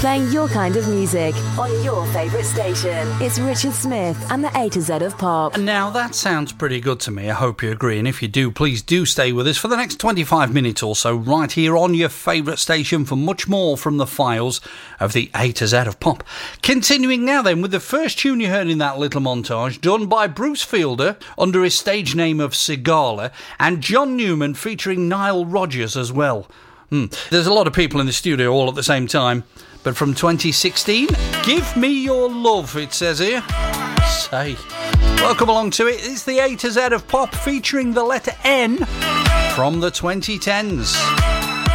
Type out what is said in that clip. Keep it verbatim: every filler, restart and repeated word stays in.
Playing your kind of music on your favourite station. It's Richard Smith and the A to Z of Pop. And now that sounds pretty good to me. I hope you agree. And if you do, please do stay with us for the next twenty-five minutes or so right here on your favourite station for much more from the files of the A to Z of Pop. Continuing now then with the first tune you heard in that little montage, done by Bruce Fielder under his stage name of Sigala, and John Newman featuring Nile Rodgers as well. Hmm. There's a lot of people in the studio all at the same time. But from twenty sixteen, Give Me Your Love, it says here. Say. Welcome along to it. It's the A to Z of Pop featuring the letter N from the twenty tens.